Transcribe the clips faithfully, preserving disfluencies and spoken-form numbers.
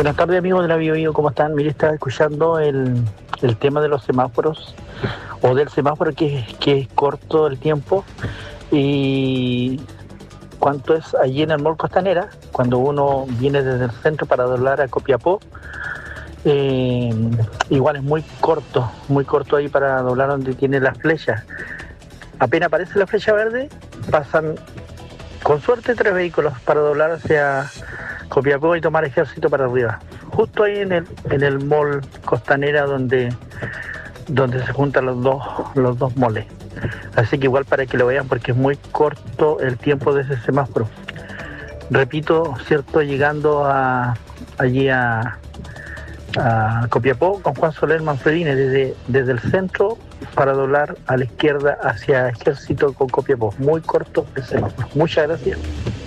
Buenas tardes, amigos de la Bio Bio, ¿cómo están? Mire, estaba escuchando el, el tema de los semáforos, o del semáforo que, que es corto el tiempo, y cuánto es allí en el Mall Costanera, cuando uno viene desde el centro para doblar a Copiapó. Eh, igual es muy corto, muy corto ahí para doblar donde tiene las flechas. Apenas aparece la flecha verde, pasan con suerte tres vehículos para doblar hacia Copiapó y tomar Ejército para arriba. Justo ahí en el, en el Mall Costanera donde, donde se juntan los dos, los dos moles. Así que igual para que lo vean, porque es muy corto el tiempo de ese semáforo. Repito, cierto, llegando a allí a, a Copiapó con Juan Soler Manfredini desde, desde el centro para doblar a la izquierda hacia Ejército con Copiapó. Muy corto el semáforo. Muchas gracias.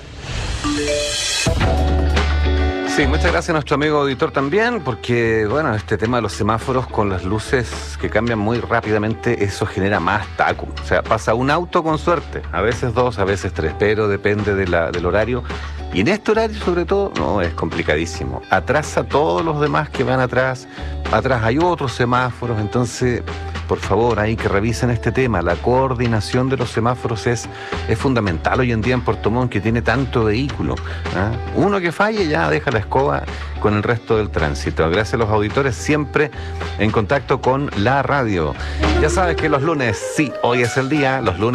Sí, muchas gracias a nuestro amigo auditor también, porque, bueno, este tema de los semáforos con las luces que cambian muy rápidamente, eso genera más taco. O sea, pasa un auto con suerte, a veces dos, a veces tres, pero depende de la, del horario. Y en este horario, sobre todo, no, es complicadísimo. Atrasa a todos los demás que van atrás. Atrás hay otros semáforos, entonces, por favor, hay que revisen este tema. La coordinación de los semáforos es, es fundamental hoy en día en Puerto Montt, que tiene tanto vehículo. ¿eh? Uno que falle ya deja la escoba con el resto del tránsito. Gracias a los auditores, siempre en contacto con la radio. Ya sabes que los lunes, sí, hoy es el día, los lunes